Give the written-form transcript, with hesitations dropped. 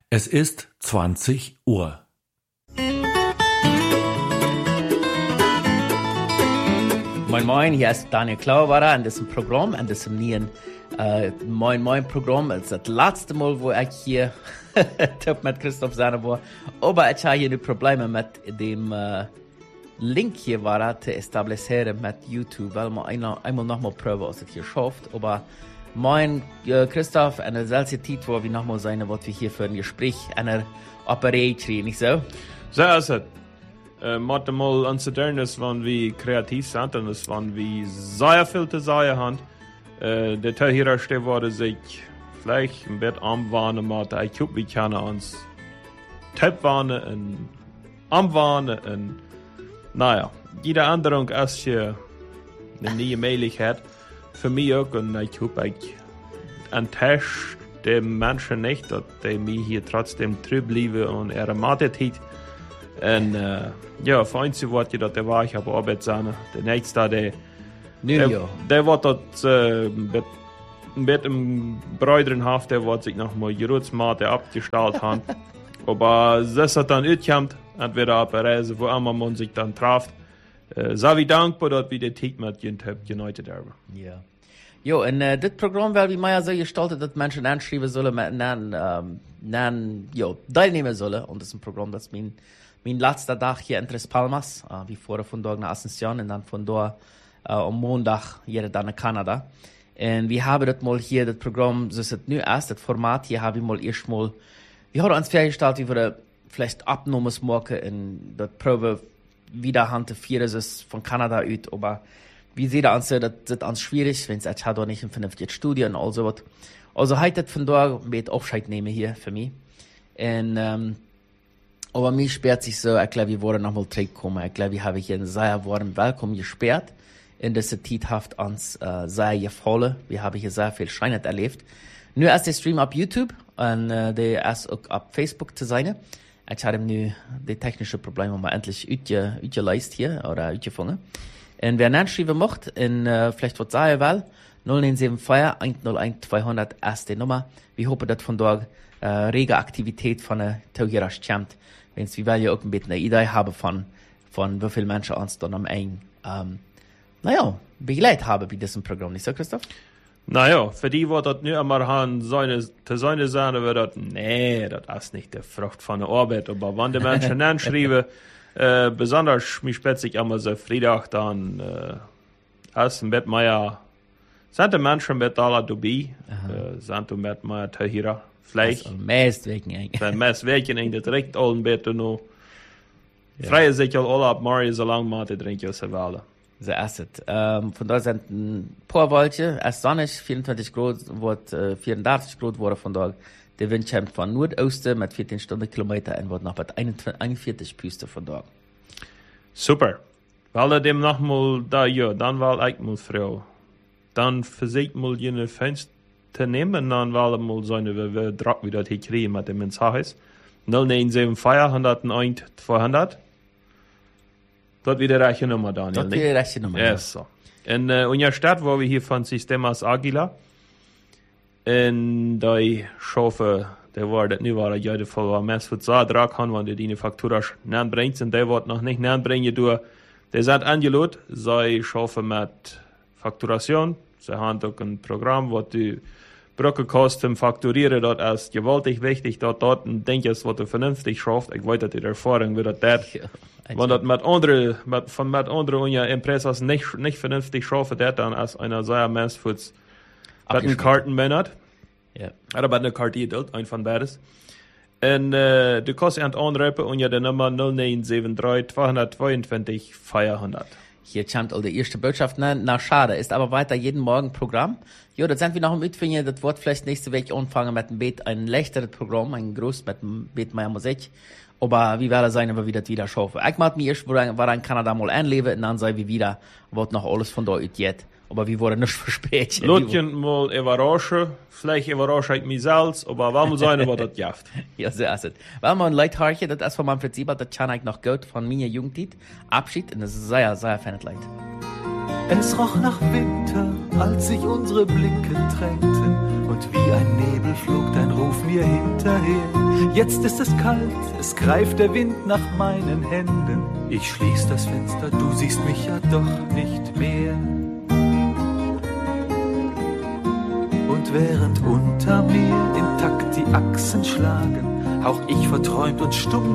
Es ist 20 Uhr. Moin, hier ist Daniel Klauwara an diesem Programm, an diesem neuen Moin-Programm. Es ist das letzte Mal, wo ich hier mit Christoph Sahne war. Aber ich habe hier die Probleme mit dem Link hier zu etablieren mit YouTube, weil man einmal nochmal probieren, ob es hier schafft. Aber mein Christoph, eine solche Zeit, wo wir nochmal sein, was wir hier für ein Gespräch, eine Operation, nicht so? So ist es. Måtte mal anzuderen, dass wir kreativ sind und dass wir sehr viel zu sagen haben. Der Teil steht, wurde sich vielleicht ein bisschen anwarnen, aber ich glaube, wir können uns Tipp warnen und anwarnen und naja, jede Änderung ist hier eine neue Möglichkeit für mich auch und ich glaube, ich enttäusche die Menschen nicht, dass die mich hier trotzdem treu bleiben und ihre Mathe-Zeit. Und ja, für uns wird ja, der war ich aber Arbeit sein. Der nächste, der wird dort mit dem Bräuterenhaft, der wird sich nochmal Gerutsmate abgestellt haben. Aber das hat dann utkommt, entweder auf der Reise, wo immer man sich dann trifft. Sei wie dankbar, dass wir die Zeit mit United haben. Ja. Jo, und das Programm wird wie Meier so gestaltet, dass Menschen anschreiben sollen, teilnehmen sollen. Und das ist ein Programm, das mein letzter Tag hier in Tres Palmas, wie vorher von dort nach Asunción und dann von dort am Montag hier dann nach Kanada. Und wir haben das mal hier, das Programm, so ist es nu erst, das Format hier habe ich mal erstmal, wir haben uns vorgestellt, wie wir vielleicht Abnahmes machen und das Probe wieder hantieren, ist von Kanada aus, aber wie seht ihr uns, das ist uns schwierig, wenn es jetzt hat auch nicht ein vernünftiges Studium und all so was. Also heute von dort mit Aufscheid nehmen hier für mich. Und, aber mir sperrt sich so, ich glaube, wir wollen nochmal zurückkommen. Ich glaube, wir haben hier einen sehr warmen Willkommen gesperrt. In dieser Zeit hat uns sehr gefallen. Wir haben hier sehr viel Schönes erlebt. Nur ist der Stream auf YouTube und der ist auch auf Facebook zu sein. Ich habe nu die technischen Probleme mal endlich ausgeleistet hier oder ausgefangen. Und wer nachschreiben möchte, vielleicht was sagen will, 0974 101 200 ist die Nummer. Wir hoffen, dass von dort rege Aktivität von der Taugerast kommt. Wenn wir ja auch ein bisschen eine Idee haben von wie viele Menschen uns dann am Ende begleitet haben bei diesem Programm. Nicht so, Christoph? Naja, für die, die das nicht einmal haben, zu seine sagen, wird das, nee, das ist nicht die Frucht von der Arbeit. Aber wenn die Menschen anschreiben, besonders mich spätzig immer so Freitag, dann ist ein bisschen mehr, sind die Menschen mit aller dabei, sind die mit mehr Tahira. Vielleicht. Meest weken eigenlijk. Meest weken eigenlijk. Dat reikt al een beetje nu. Vrije zich al ab Mario so lang maar te drinken als ze willen. So ist es. Von da sind ein paar Wolken, es ist sonnig, 24 Grad, 34 Grad wurde von da. Der Wind kommt von Nordosten mit 14 Stundenkilometer und wird noch mit 41 Püste von da. Super. Weil er dem nochmal da, ja, dann war ich mal Frau. Dann versiegt mal jene Fenster nehmen, dann war mal so eine Druck, wie das hier kriegen mit dem ins Haus. 0974 101 200. Dort wieder reiche Nummer, Daniel. Dort wieder reiche Nummer. Ja, so. In unserer Stadt, wo wir hier von Sistemas Aguila, in der Schafe, der war das nicht, war der jede Fall, war mehr für zwei Drag haben, wenn die Faktura näher bringt, und der wird noch nicht näher bringen, der sind angelot, sei Schafe mit Fakturation, sie haben auch ein Programm, wo die Brückenkosten fakturieren, dort ist gewaltig wichtig, dort ein Ding ist, was du vernünftig schafft. Ich weiß, dass die Erfahrung wird, dass wenn das mit anderen Impressas nicht vernünftig schaffen, dann ist einer sehr messfuß, mit einem Kartenmänner. Ja. Oder mit einer Karte, ein von beides. Und du kannst anrufen unter der Nummer 0973 222 400. Hier kommt all die erste Botschaft, na schade, ist aber weiter jeden Morgen Programm. Jo, das sind wir noch im Mitfinger, das wird vielleicht nächste Woche anfangen mit dem Beet, ein leichteres Programm, ein groß mit dem Beet mehr Musik. Aber wie wäre das sein, wenn wir das wieder schaffen? Ich mag mir erst, war in Kanada mal anleben, und dann sei wir wieder, wird noch alles von dort geht. Aber wir wurden nicht verspätet. Lutjen mal überraschen, vielleicht überrasche ich mich selbst, aber warum sein, was das jaft? Ja, so ist es. Weil man Leid harche, das ist von meinem Prinzip, das kann ich noch gut von meiner Jugendzeit. Abschied, und das ist sehr, sehr feines Leid. Es roch nach Winter, als sich unsere Blicke trennten, und wie ein Nebel flog dein Ruf mir hinterher. Jetzt ist es kalt, es greift der Wind nach meinen Händen. Ich schließ das Fenster, du siehst mich ja doch nicht mehr. Und während unter mir im Takt die Achsen schlagen, hauch ich verträumt und stumm